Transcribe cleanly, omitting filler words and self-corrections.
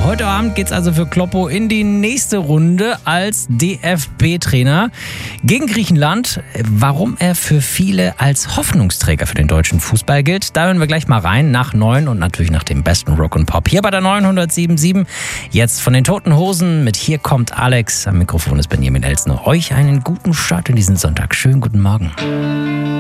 Heute Abend geht's also für Kloppo in die nächste Runde als DFB-Trainer gegen Griechenland. Warum er für viele als Hoffnungsträger für den deutschen Fußball gilt, da hören wir gleich mal rein nach 9 und natürlich nach dem besten Rock und Pop. Hier bei der 907.7. Jetzt von den Toten Hosen mit Hier kommt Alex. Am Mikrofon ist Benjamin Elsner. Euch einen guten Start in diesen Sonntag. Schönen guten Morgen.